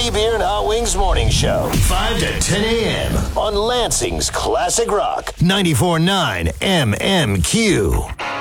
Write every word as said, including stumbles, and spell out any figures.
Free Beer and Hot Wings Morning Show. five to ten a.m. on Lansing's Classic Rock. ninety-four point nine M M Q.